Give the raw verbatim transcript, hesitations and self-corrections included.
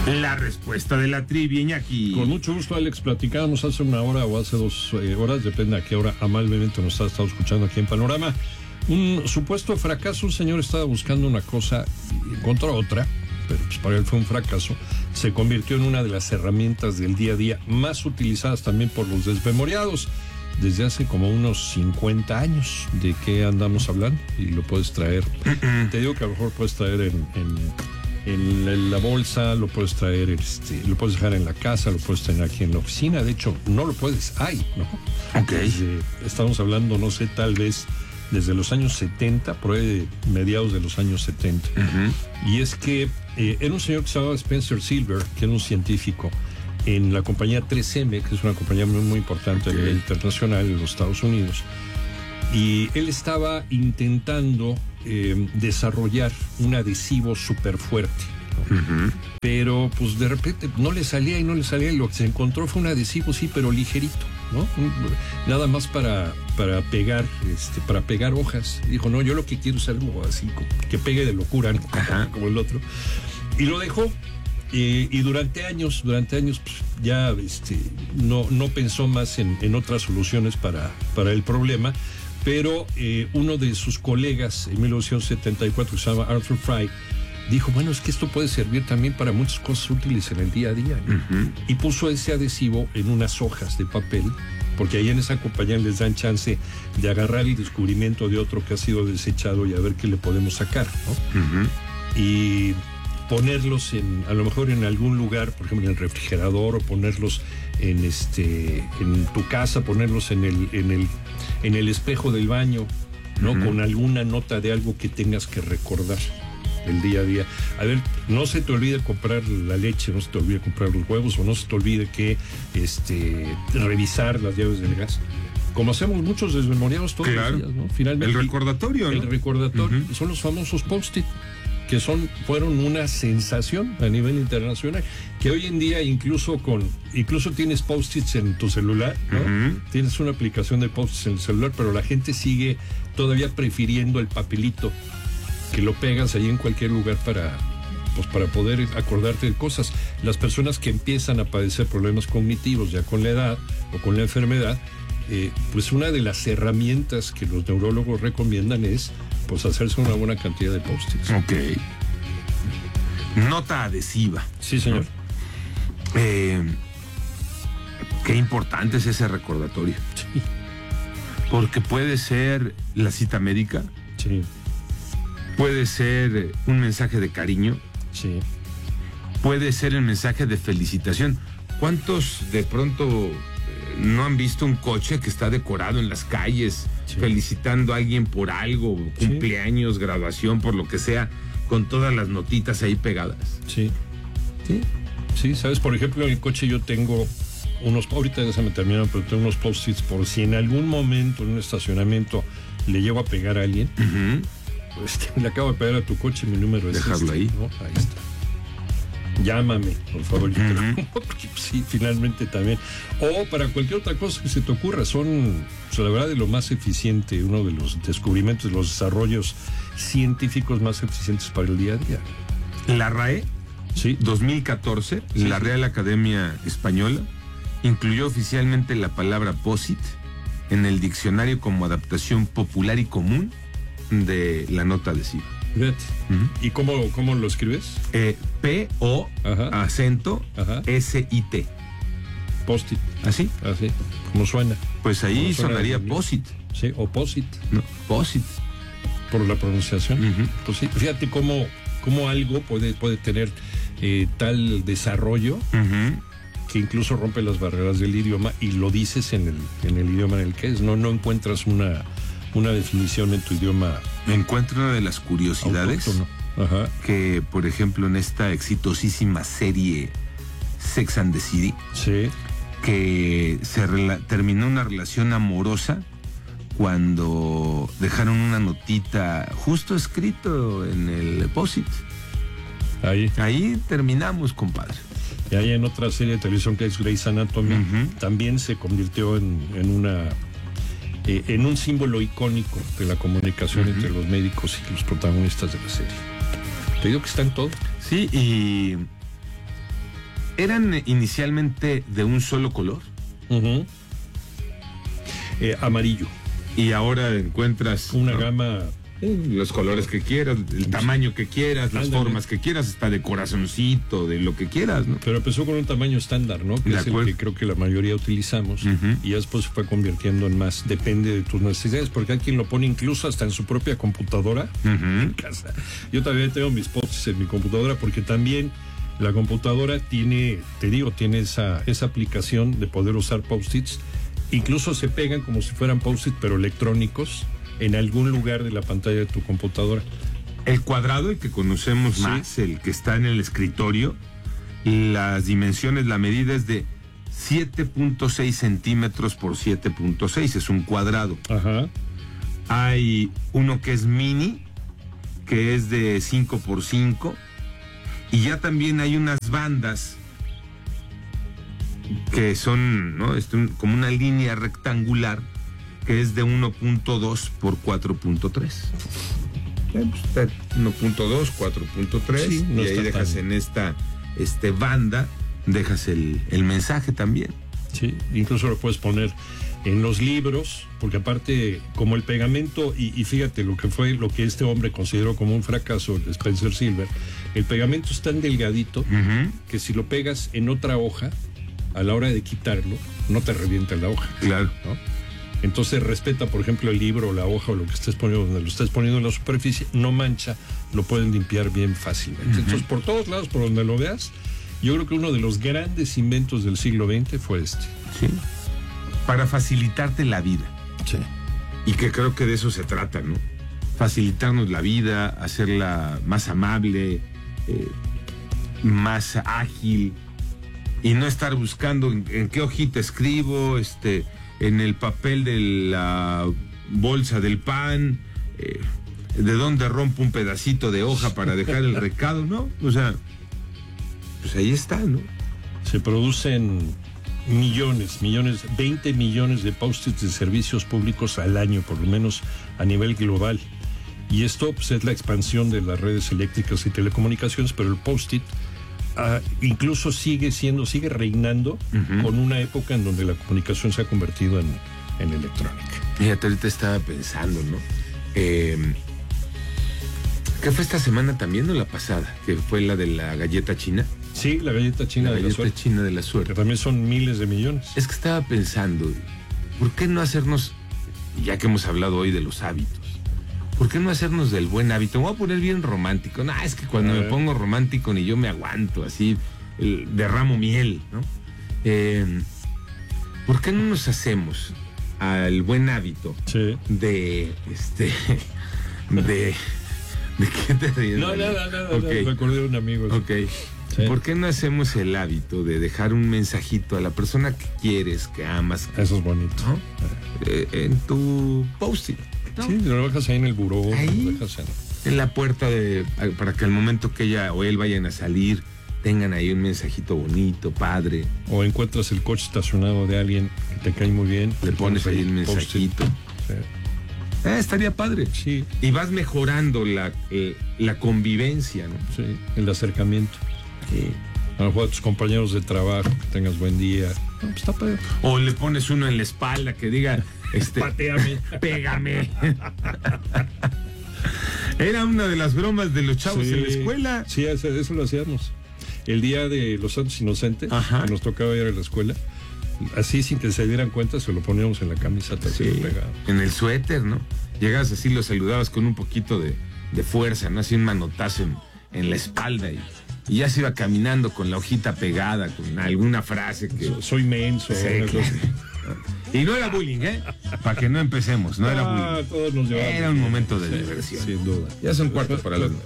La respuesta de la trivia, Iñaki. Con mucho gusto, Alex. Platicábamos hace una hora o hace dos eh, horas, depende a qué hora amablemente nos ha estado escuchando aquí en Panorama. Un supuesto fracaso, un señor estaba buscando una cosa y encontró otra, pero pues para él fue un fracaso. Se convirtió en una de las herramientas del día a día más utilizadas también por los desmemoriados desde hace como unos cincuenta años. ¿De qué andamos hablando? Y lo puedes traer. Te digo que a lo mejor puedes traer en... en En la bolsa, lo puedes traer, este, lo puedes dejar en la casa, lo puedes tener aquí en la oficina. De hecho, no lo puedes, hay, ¿no? Ok. Desde, estamos hablando, no sé, tal vez desde los años setenta, por ahí de mediados de los años setenta. Uh-huh. Y es que eh, era un señor que se llamaba Spencer Silver, que era un científico en la compañía tres eme, que es una compañía muy, muy importante okay. a nivel internacional en los Estados Unidos. Y él estaba intentando eh, desarrollar un adhesivo súper fuerte, ¿no? Uh-huh. Pero pues de repente no le salía y no le salía, y lo que se encontró fue un adhesivo, sí, pero ligerito, ¿no? Nada más para, para pegar, este, para pegar hojas. Dijo, no, yo lo que quiero es algo así, que pegue de locura, ¿no? Uh-huh. Como el otro. Y lo dejó. Eh, y durante años, durante años pues, ya este, no, no pensó más en, en otras soluciones para, para el problema. Pero eh, uno de sus colegas en mil novecientos setenta y cuatro, que se llama Arthur Fry, dijo, bueno, es que esto puede servir también para muchas cosas útiles en el día a día, ¿no? Uh-huh. Y puso ese adhesivo en unas hojas de papel, porque ahí en esa compañía les dan chance de agarrar el descubrimiento de otro que ha sido desechado y a ver qué le podemos sacar, ¿no? Uh-huh. Y ponerlos en, a lo mejor en algún lugar, por ejemplo en el refrigerador, o ponerlos en este, en tu casa, ponerlos en el, en el, en el espejo del baño, ¿no? Uh-huh. Con alguna nota de algo que tengas que recordar el día a día. A ver, no se te olvide comprar la leche, no se te olvide comprar los huevos, o no se te olvide que este, revisar las llaves del gas. Como hacemos muchos desmemoriados todos claro. los días, ¿no? Finalmente. El recordatorio, El ¿no? recordatorio. Uh-huh. Son los famosos post-it, que son, fueron una sensación a nivel internacional, que hoy en día incluso con, incluso tienes post-its en tu celular, ¿no? Uh-huh. Tienes una aplicación de post-its en el celular, pero la gente sigue todavía prefiriendo el papelito, que lo pegas ahí en cualquier lugar para, pues para poder acordarte de cosas. Las personas que empiezan a padecer problemas cognitivos ya con la edad o con la enfermedad, eh, pues una de las herramientas que los neurólogos recomiendan es pues hacerse una buena cantidad de post-its. Ok. Nota adhesiva. Sí, señor. Eh, qué importante es ese recordatorio. Sí. Porque puede ser la cita médica. Sí. Puede ser un mensaje de cariño. Sí. Puede ser el mensaje de felicitación. ¿Cuántos de pronto eh, no han visto un coche que está decorado en las calles, sí, felicitando a alguien por algo, cumpleaños, sí, graduación, por lo que sea, con todas las notitas ahí pegadas? Sí. Sí. Sí, sabes, por ejemplo, en el coche yo tengo unos, ahorita ya se me terminaron, pero tengo unos post-its por si en algún momento en un estacionamiento le llego a pegar a alguien. Uh-huh. Pues le acabo de pegar a tu coche, mi número es dejarlo este, ahí. ¿no? Ahí está. Llámame, por favor. Yo uh-huh. te porque, sí, finalmente también. O para cualquier otra cosa que se te ocurra. Son, pues, la verdad, de lo más eficiente, uno de los descubrimientos, los desarrollos científicos más eficientes para el día a día. La R A E, sí, dos mil catorce, sí, la Real Academia Española incluyó oficialmente la palabra post-it en el diccionario como adaptación popular y común de la nota adhesiva. Uh-huh. ¿Y cómo, cómo lo escribes? Eh, P O Ajá. acento Ajá. S I T. Post-it. ¿Así? Así, como suena. Pues ahí sonaría post-it. Sí, o post-it. No, post-it. Por la pronunciación. Uh-huh. Pues sí, fíjate cómo, cómo algo puede, puede tener eh, tal desarrollo uh-huh. que incluso rompe las barreras del idioma y lo dices en el, en el idioma en el que es. No, no encuentras una... una definición en tu idioma. Me encuentro una de las curiosidades Ajá. que, por ejemplo, en esta exitosísima serie Sex and the City, sí, que se rela- terminó una relación amorosa cuando dejaron una notita justo escrito en el post-it. Ahí. Ahí terminamos, compadre. Y ahí en otra serie de televisión que es Grey's Anatomy, uh-huh. también se convirtió en, en una Eh, en un símbolo icónico de la comunicación uh-huh. entre los médicos y los protagonistas de la serie. Te digo que está en todo. Sí, y ¿Eran inicialmente de un solo color? Uh-huh. Eh, amarillo. Y ahora encuentras una ¿no? gama, los colores que quieras, el tamaño que quieras, las Ándale. formas que quieras, hasta de corazoncito, de lo que quieras, ¿no? pero empezó con un tamaño estándar, ¿no? Que De es el acuerdo. que creo que la mayoría utilizamos. Ujú. Y ya después se fue convirtiendo en más. Depende de tus necesidades, porque hay quien lo pone incluso hasta en su propia computadora en Ujú. casa. Yo también tengo mis posts en mi computadora porque también la computadora tiene, te digo, tiene esa, esa aplicación de poder usar post-its. Incluso se pegan como si fueran post-it, pero electrónicos, en algún lugar de la pantalla de tu computadora. El cuadrado, el que conocemos Sí. más, el que está en el escritorio, las dimensiones, la medida es de siete punto seis centímetros por siete punto seis, es un cuadrado. Ajá. Hay uno que es mini, que es de cinco por cinco, y ya también hay unas bandas que son, ¿no? Es un- como una línea rectangular que es de uno punto dos por cuatro punto tres. Eh, pues, está uno punto dos, cuatro punto tres, Sí, no y ahí está dejas tan- en esta este, banda, dejas el, el mensaje también. Sí, incluso lo puedes poner en los libros, porque aparte, como el pegamento, y, y fíjate lo que fue lo que este hombre consideró como un fracaso, el Spencer Silver, el pegamento es tan delgadito Ujú. que si lo pegas en otra hoja, a la hora de quitarlo, no te revienta la hoja. Claro. ¿No? Entonces respeta, por ejemplo, el libro o la hoja o lo que estés poniendo, donde lo estés poniendo en la superficie, no mancha, lo pueden limpiar bien fácilmente. Uh-huh. Entonces, por todos lados, por donde lo veas, yo creo que uno de los grandes inventos del siglo veinte fue este. Sí. Para facilitarte la vida. Sí. Y que creo que de eso se trata, ¿no? Facilitarnos la vida, hacerla más amable, eh, más ágil, y no estar buscando en, en qué hojita escribo, este, en el papel de la bolsa del pan, eh, de dónde rompo un pedacito de hoja para dejar el recado, ¿no? O sea, pues ahí está, ¿no? Se producen millones, millones, veinte millones de post-its de servicios públicos al año, por lo menos a nivel global. Y esto pues, es la expansión de las redes eléctricas y telecomunicaciones, pero el post-it ah, incluso sigue siendo, sigue reinando Ujú. con una época en donde la comunicación se ha convertido en, en electrónica. Fíjate, ahorita estaba pensando, ¿no? Eh, ¿Qué fue esta semana también o la pasada? Que fue la de la galleta china. Sí, la galleta china La de la galleta suerte, china de la que suerte. también son miles de millones. Es que estaba pensando, ¿por qué no hacernos, ya que hemos hablado hoy de los hábitos, ¿por qué no hacernos del buen hábito? Me voy a poner bien romántico. No, es que cuando A me ver. pongo romántico ni yo me aguanto, así el- derramo miel, ¿no? Eh, ¿Por qué no nos hacemos al buen hábito Sí. de, este, de, ¿de qué te ríes? No, Dani? nada, nada, Ok. nada. Me acordé de un amigo. Ok. Sí. ¿Por qué no hacemos el hábito de dejar un mensajito a la persona que quieres, que amas, Eso es bonito. ¿no? Eh, en tu post-it, ¿no? Sí, lo dejas ahí en el buró, Ahí. lo dejas en... En la puerta de, para que al momento que ella o él vayan a salir, tengan ahí un mensajito bonito, padre. O encuentras el coche estacionado de alguien que te cae muy bien. Le pones ahí el post-it. mensajito. Sí. Eh, estaría padre. Sí, Y vas mejorando la, eh, la convivencia, ¿no? sí, el acercamiento. Sí. A lo mejor a tus compañeros de trabajo, que tengas buen día. No, pues está padre. O le pones uno en la espalda que diga, este, Pateame. pégame. Era una de las bromas de los chavos Sí, en la escuela. Sí, eso, eso lo hacíamos. El día de los Santos Inocentes, Ajá. que nos tocaba ir a la escuela, así sin que se dieran cuenta, se lo poníamos en la camisa, Sí, así pegado. en el suéter, ¿no? Llegabas así, lo saludabas con un poquito de, de fuerza, ¿no? Así un manotazo en, en la espalda y, y ya se iba caminando con la hojita pegada, con alguna frase que... So- Soy menso. Sí, una claro. cosa. Y no era bullying, ¿eh? Para que no empecemos, no era Ah, bullying. todos nos llevábamos Era un bien. momento de Sí, diversión. sin duda. Ya son cuartos para las